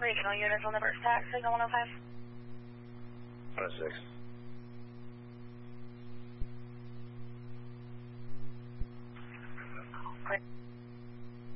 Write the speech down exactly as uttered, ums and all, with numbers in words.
Regional units on the burst tax, signal one oh five. one oh six. Clear.